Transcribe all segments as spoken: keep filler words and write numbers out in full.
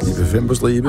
I P fem på stribe.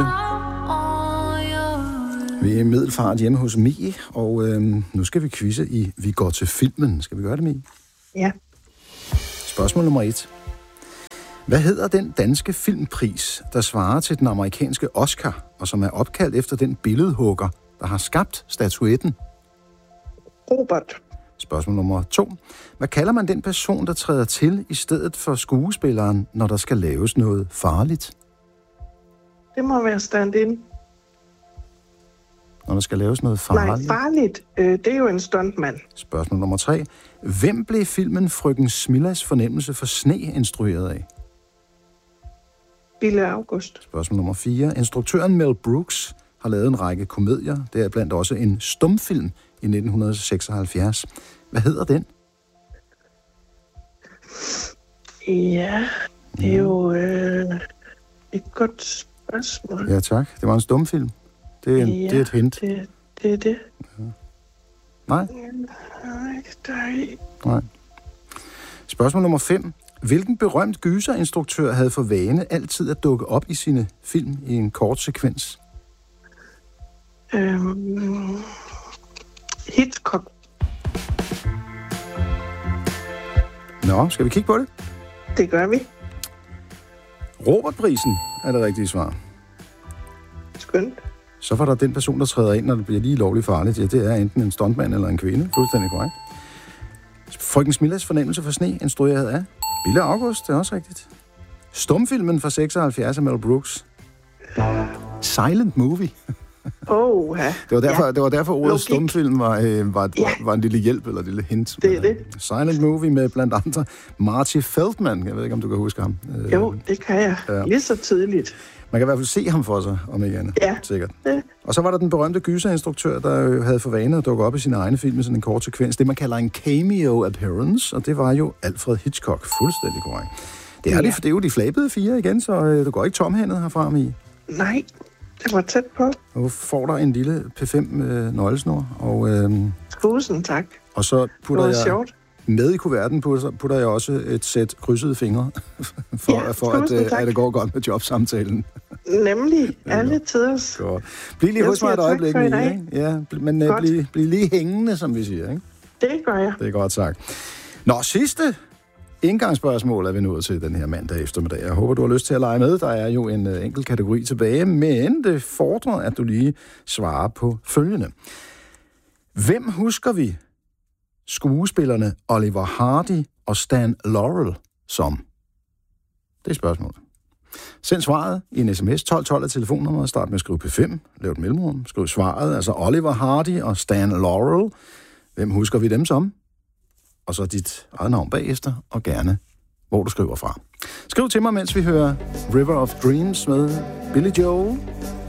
Vi er i Middelfart hjemme hos Mie, og øhm, nu skal vi quizze i Vi går til filmen. Skal vi gøre det, Mie? Ja. Spørgsmål nummer et. Hvad hedder den danske filmpris, der svarer til den amerikanske Oscar, og som er opkaldt efter den billedhugger, der har skabt statuetten? Robert. Spørgsmål nummer to. Hvad kalder man den person, der træder til i stedet for skuespilleren, når der skal laves noget farligt? Det må være stand-in. Når der skal laves noget farligt? Nej, farligt. Øh, det er jo en stuntmand. Spørgsmål nummer tre. Hvem blev filmen Frøken Smillas fornemmelse for sne instrueret af? Bille August. Spørgsmål nummer fire. Instruktøren Mel Brooks har lavet en række komedier. Det er blandt også en stumfilm i nitten seksoghalvfjerds. Hvad hedder den? Ja, det er jo øh, et godt spørgsmål. Ja, tak. Det var en stumfilm. Det er, en, ja, det er et hint. Det, det er det. Ja. Nej? Nej, der er ikke. Nej. Spørgsmål nummer fem. Hvilken berømt gyserinstruktør havde for vane altid at dukke op i sine film i en kort sekvens? Øhm, Hitchcock. Nå, skal vi kigge på det? Det gør vi. Robertprisen er det rigtige svar. Skønt. Så var der den person, der træder ind, når det bliver lige lovligt farligt. Ja, det er enten en stuntmand eller en kvinde. Fuldstændig korrekt. Frøken Smillas fornemmelse for sne, instrueret af Bille August, det er også rigtigt. Stumfilmen fra seksoghalvfjerds af Mel Brooks. Silent movie. Oh, ja. Det var derfor, ja. det var derfor ordet Logik. Stumfilm var, øh, var, Ja. var, var en lille hjælp eller en lille hint. Det er det. Silent movie med blandt andre Marty Feldman. Jeg ved ikke, om du kan huske ham. Jo, det kan jeg. Ja. Lige så tidligt. Man kan i hvert fald se ham for sig, om ikke andet. Ja. Sikkert. Ja. Og så var der den berømte gyserinstruktør, der jo havde for vane at dukke op i sine egne film med sådan en kort sekvens. Det, man kalder en cameo appearance, og det var jo Alfred Hitchcock. Fuldstændig korrekt. Det er, ja. de, det er jo de flabede fire igen, så øh, du går ikke tomhændet herfra, Mie. Nej, det var tæt på. Nu får der en lille P fem øh, nøglesnor, og, øh, Tusind tak. og så putter Det var jeg sjovt. med i kuverten, putter, putter jeg også et sæt krydsede fingre, for, Ja, for at, tusind øh, tak. at det går godt med jobsamtalen. Nemlig. Alle tiders. Godt. Bliv lige Jeg hos mig siger et tak øjeblik, for i Mie, dag. ikke? Ja, bl- men uh, Godt. bliv, bliv lige hængende, som vi siger, ikke? Det gør jeg. Det er godt sagt. Nå, sidste indgangsspørgsmål er vi nået til den her mandag eftermiddag. Jeg håber, du har lyst til at lege med. Der er jo en uh, enkelt kategori tilbage, men det fordrer, at du lige svarer på følgende. Hvem husker vi skuespillerne Oliver Hardy og Stan Laurel som? Det er spørgsmålet. Send svaret i en sms. tolv tolv er telefonnummeret. Start med at skrive P fem. Lav et mellemrum. Skriv svaret. Altså Oliver Hardy og Stan Laurel. Hvem husker vi dem som? Og så dit eget navn bagefter, og gerne, hvor du skriver fra. Skriv til mig, mens vi hører River of Dreams med Billy Joel.